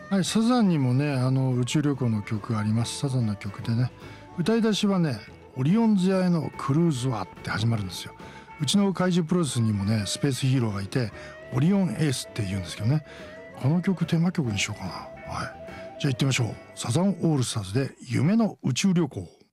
はい、サザンにもね宇宙旅行の曲があります。サザンの曲でね、歌い出しはねオリオン座へのクルーズはって始まるんですよ。うちの怪獣プロレスにもねスペースヒーローがいてオリオンエースって言うんですけどね、この曲テーマ曲にしようかな。はい、じゃあ行ってみましょう。サザンオールスターズで夢の宇宙旅行。